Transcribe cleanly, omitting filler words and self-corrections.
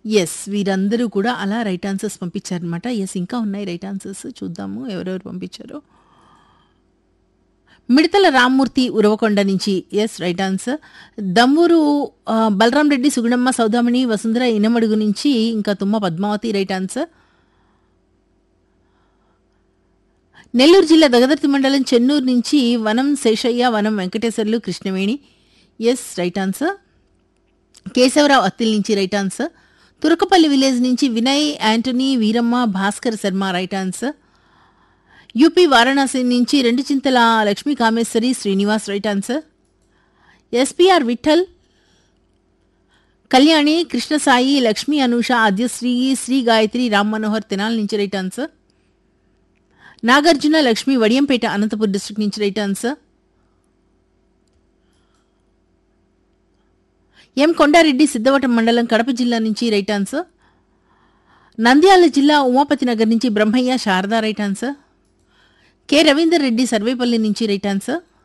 Yes. వీరందరూ కూడా అలా రైట్ ఆన్సర్స్ పంపించారనమాట. యెస్. ఇంకా ఉన్నాయి రైట్ ఆన్సర్స్ చూద్దాము ఎవరెవరు పంపించారో. మిడతల రామ్మూర్తి ఉరవకొండ నుంచి yes right answer. Dammuru Balaram Reddy, Sugunamma, Saudamini, Vasundhara Inamadugu నుంచి ఇంకా తుమ్మ పద్మావతి రైట్ ఆన్సర్. నెల్లూరు జిల్లా దగదర్తి మండలం చెన్నూరు నుంచి వనం శేషయ్య, వనం Venkateswarlu, Krishnaveni yes right answer. Keshavarao Attili నుంచి రైట్ ఆన్సర్. తురకపల్లి విలేజ్ నుంచి Vinay, Antony, Veeramma, Bhaskar Sharma right answer. UP Varanasi నుంచి రెండు చింతల Lakshmi Kameshwari, Srinivas right answer. SPR Vithal, Kalyani, Krishnasai, Lakshmi, Anusha, Adyasri, Shri Gayatri, Ram Manohar Tenali నుంచి right answer. Nagarjuna, Lakshmi, Vadiyampeta, Anantapur district నుంచి రైట్ ఆన్సర్. ఎం కొండారెడ్డి, సిద్ధవటం మండలం, కడప జిల్లా నుంచి రైట్ ఆన్సర్. నంద్యాల జిల్లా ఉమాపతి నగర్ నుంచి Brahmaiah, Sharada right answer. K Ravinder Reddy, Sarvepalli నుంచి రైట్ ఆన్సర్.